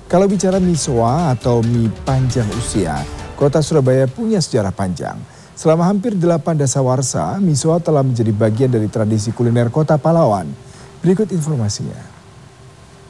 Kalau bicara misoa atau mie panjang usia, kota Surabaya punya sejarah panjang. Selama hampir 8 dasawarsa, misoa telah menjadi bagian dari tradisi kuliner kota pahlawan. Berikut informasinya.